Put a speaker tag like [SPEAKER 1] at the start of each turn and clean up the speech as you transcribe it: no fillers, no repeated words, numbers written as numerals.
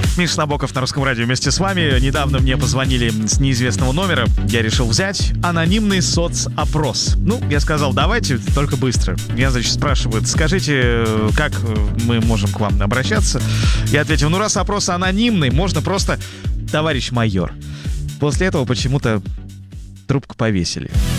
[SPEAKER 1] Миша Набоков на Русском радио вместе с вами. Недавно мне позвонили с неизвестного номера. Я решил взять анонимный соцопрос. Я сказал, давайте, только быстро. Меня, спрашивают, скажите, как мы можем к вам обращаться? Я ответил, раз опрос анонимный, можно просто «товарищ майор». После этого почему-то трубку повесили.